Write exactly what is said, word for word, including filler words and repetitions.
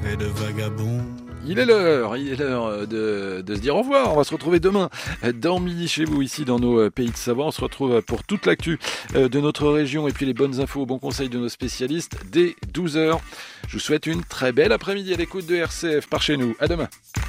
fait de vagabond. Il est l'heure, il est l'heure de, de se dire au revoir. On va se retrouver demain dans Midi chez vous, ici dans nos pays de Savoie. On se retrouve pour toute l'actu de notre région et puis les bonnes infos, bons conseils de nos spécialistes dès douze heures. Je vous souhaite une très belle après-midi à l'écoute de R C F par chez nous. À demain.